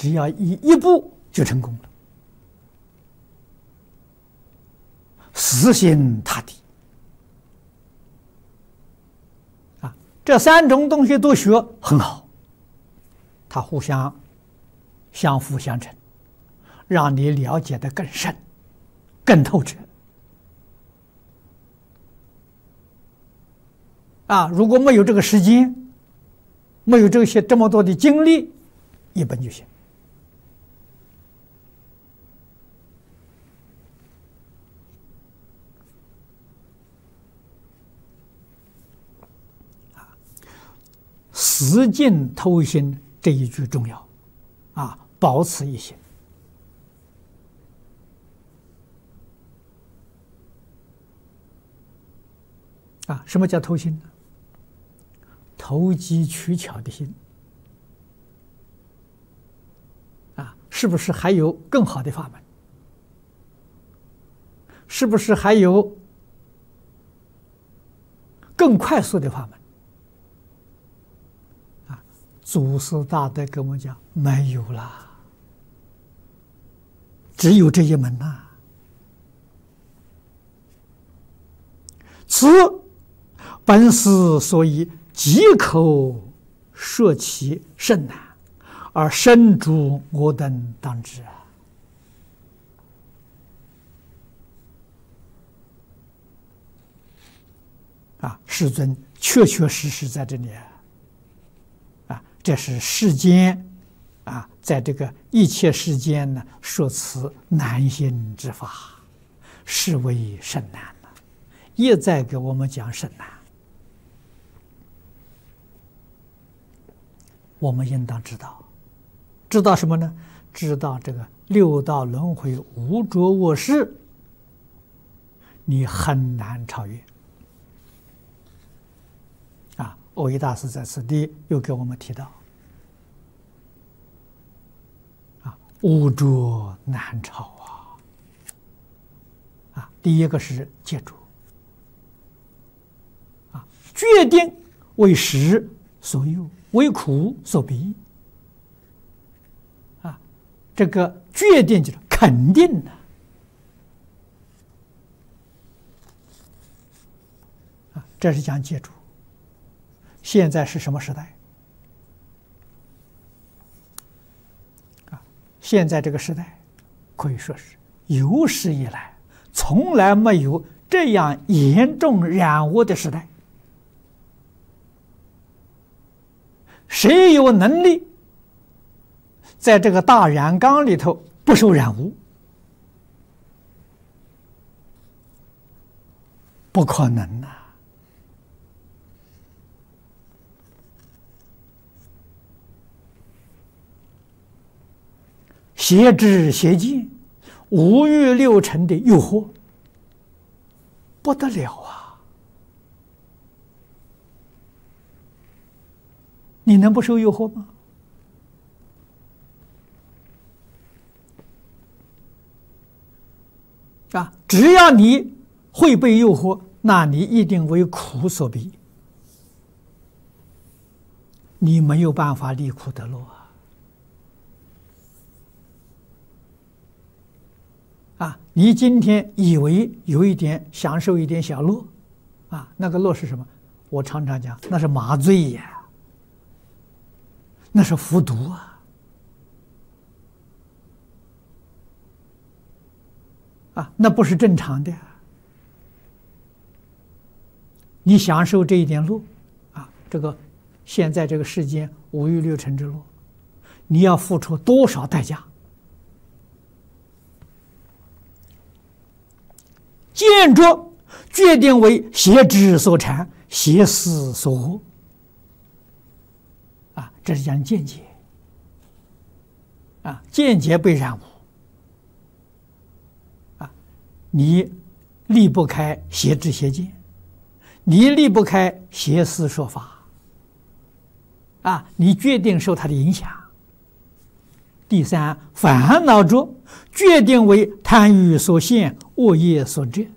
只要一步就成功了，死心塌地啊！这三种东西都学很好，它互相相辅相成，让你了解得更深、更透彻啊！如果没有这个时间，没有这么多的精力，一本就行。死尽偷心这一句重要啊，保此一心啊。什么叫偷心呢？投机取巧的心啊，是不是还有更好的法门？是不是还有更快速的法门？祖师大德跟我们讲，没有啦，只有这一门呐。此本师所以即口说其甚难，而深诸我等当知啊！世尊确确实实在这里啊，这是世间啊，在这个一切世间呢，说此难行之法，是为甚难呢，也在给我们讲甚难。我们应当知道，知道什么呢？知道这个六道轮回无着我事，你很难超越。啊，蕅益大师在此地又给我们提到，啊，无着难超啊！第一个是戒着，啊，决定为实所有，为苦所逼，啊，这个决定就是肯定的，啊，这是讲戒着。现在是什么时代？啊，现在这个时代可以说是有史以来从来没有这样严重染污的时代。谁有能力在这个大染缸里头不受染污？不可能呐！邪知邪见，五欲六尘的诱惑，不得了啊！你能不受诱惑吗？啊，只要你会被诱惑，那你一定为苦所逼，你没有办法离苦得乐啊！啊，你今天以为有一点享受一点小乐，啊，那个乐是什么？我常常讲，那是麻醉呀，那是服毒啊！啊，那不是正常的。你享受这一点乐，啊，这个现在这个世间五欲六尘之乐，你要付出多少代价？见着决定为邪知所缠，邪思所惑，啊，这是讲见解，啊，见解被染污，啊，你离不开邪知邪见，你离不开邪思说法，啊，你决定受它的影响。第三，烦恼着决定为贪欲所现，恶业所致，